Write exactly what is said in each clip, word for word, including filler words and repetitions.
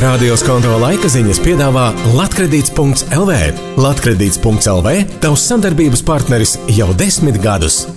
Radios konto laika ziņas piedāvā Latkredīts punkts el vē. Latkredīts punkts el vē – tavs sadarbības partneris jau desmit gadus.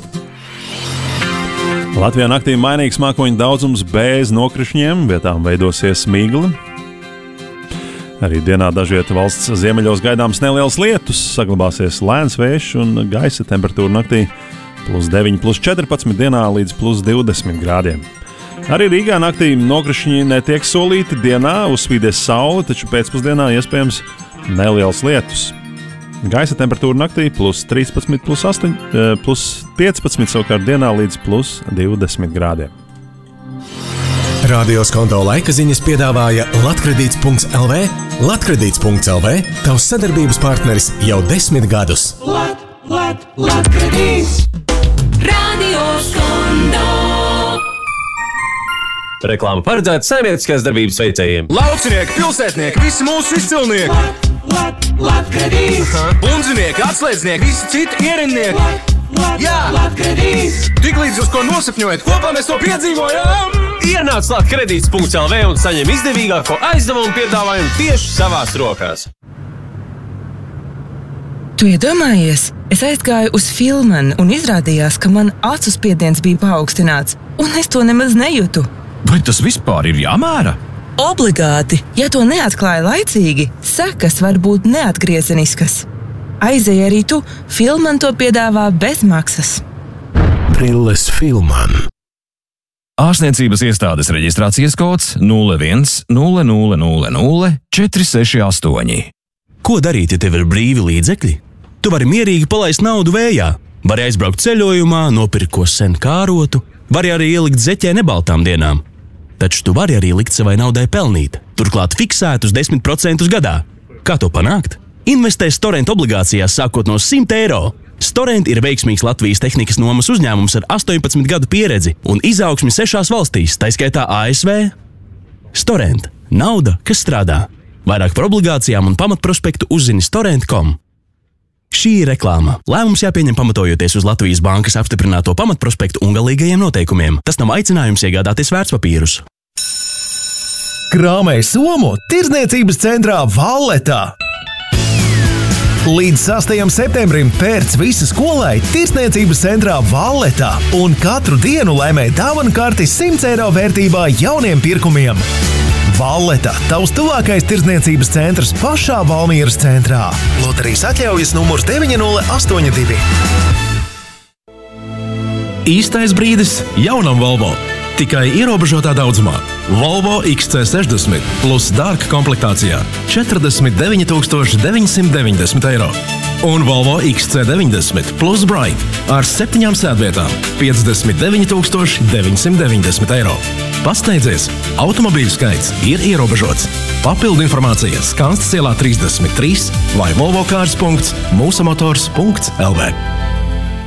Latvijā naktī mainīgs mākoņu daudzums bez nokrišņiem, vietām veidosies migla. Arī dienā dažviet valsts ziemeļos gaidāms neliels lietus, saglabāsies lēns vējš un gaisa temperatūra naktī plus deviņi, plus četrpadsmit dienā līdz plus divdesmit grādiem. Arī Rīgā naktī nokrišņi netiek solīti, dienā uzspīdēs saule, taču pēcpusdienā iespējams neliels lietus. Gaisa temperatūra naktī plus trīspadsmit, plus, astoņi, plus piecpadsmit, savukārt dienā līdz plus divdesmit grādiem. Radios konto laika ziņas piedāvāja Latkredīts punkts el vē. Latkredīts punkts el vē – tavs sadarbības partneris jau desmit gadus. Lat, lat, Latkredīts! Radios konto! Reklāma paredzēta saimnieciskās darbības veicējiem. Laucinieki, pilsētnieki, visi mūsu izcilnieki! Lat, lat, Latkredīts! Bundzinieki, atslēdznieki, visi citi ierindnieki! Lat, lat, Jā! Latkredīts! Tik līdz uz ko nosapņojat, kopā mēs to piedzīvojam! Ienāc Latkredīts punkts el vē un saņem izdevīgāko aizdevumu piedāvājumu tieši savās rokās. Tu iedomājies? Es aizgāju uz Filmanu un izrādījās, ka man acu spiediens bija paaugstināts, un es to nemaz nejūtu. Vai tas vispār ir jāmēra? Obligāti! Ja to neatklāja laicīgi, sekas var būt neatgriezeniskas. Aizej arī tu, Filman to piedāvā bez maksas. Brilles Filman. Ārstniecības iestādes reģistrācijas kods nulle viens nulle nulle nulle nulle četri seši astoņi. Ko darīt, ja tev ir brīvi līdzekļi? Tu vari mierīgi palaist naudu vējā, vari aizbraukt ceļojumā, nopirkt ko sen kārotu, vari arī ielikt zeķē nebaltām dienām. Taču tu vari arī likt savai naudai pelnīt, turklāt fiksētus desmit procentus gadā. Kā to panākt? Investē Storent obligācijās sākot no simt eiro. Storent ir veiksmīgs Latvijas tehnikas nomas uzņēmums ar astoņpadsmit gadu pieredzi un izaugsmi sešās valstīs, tā skaitā A S V. Storent – nauda, kas strādā. Vairāk par obligācijām un pamatprospektu uzzini storent punktu com. Šī ir reklāma. Lēmums jāpieņem pamatojoties uz Latvijas bankas apstiprināto pamatprospektu un galīgajiem noteikumiem. Tas nav aicinājums iegādāties vērtspapīrus. Krāmēj somu tirdzniecības centrā Valletā. Līdz sastajam septembrim pērc visu skolai tirdzniecības centrā Valletā un katru dienu laimē dāvanu karti simts eiro vērtībā jauniem pirkumiem. Valleta, tavs tuvākais tirdzniecības centrs pašā Valmieras centrā. Loterijas atļaujas numurs deviņi nulle astoņi divi. Īstais brīdis jaunam Volvo. Tikai ierobežotā daudzumā. Volvo X C sešdesmit plus Dark komplektācijā četrdesmit deviņi tūkstoši deviņsimt deviņdesmit eiro. Un Volvo X C deviņdesmit plus Bright ar septiņām sēdvietām piecdesmit deviņi tūkstoši deviņsimt deviņdesmit eiro. Pasteidzies, automobīļu skaits ir ierobežots. Papildu informācija Skanstas ielā trīsdesmit trīs vai volvocars punkts mūsamotors punkts el vē.